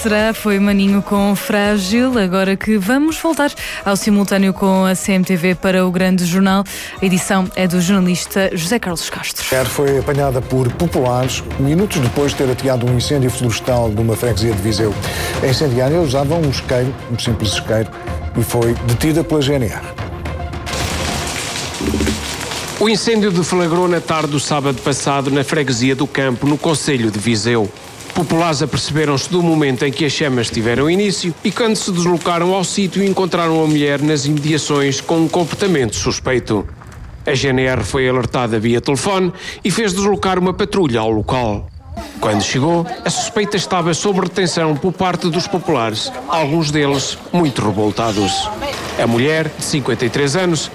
Foi Maninho com Frágil. Agora que vamos voltar ao simultâneo com a CMTV para o Grande Jornal. A edição é do jornalista José Carlos Castro. A mulher foi apanhada por populares minutos depois de ter ateado um incêndio florestal numa freguesia de Viseu. A incendiária usava um isqueiro, um simples isqueiro, e foi detida pela GNR. O incêndio deflagrou na tarde do sábado passado na freguesia do Campo, no concelho de Viseu. Populares aperceberam-se do momento em que as chamas tiveram início e quando se deslocaram ao sítio encontraram a mulher nas imediações com um comportamento suspeito. A GNR foi alertada via telefone e fez deslocar uma patrulha ao local. Quando chegou, a suspeita estava sob retenção por parte dos populares, alguns deles muito revoltados. A mulher, de 53 anos,